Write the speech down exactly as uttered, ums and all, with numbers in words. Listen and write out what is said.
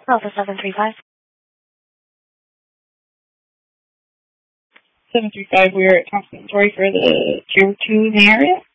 Alpha seven three five. seven three five, we're at Thompson Story for the tier two in the area.